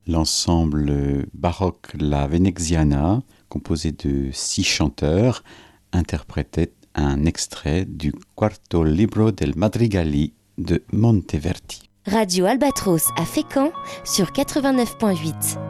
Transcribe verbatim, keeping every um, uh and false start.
L'ensemble baroque La Veneziana, composé de six chanteurs, interprétait un extrait du Quarto Libro del Madrigali de Monteverdi. Radio Albatros à Fécamp sur quatre-vingt-neuf point huit.